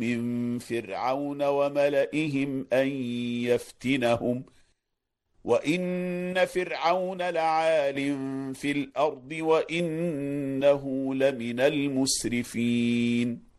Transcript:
من فرعون وملئهم أن يفتنهم وإن فرعون لعال في الأرض وإنه لمن المسرفين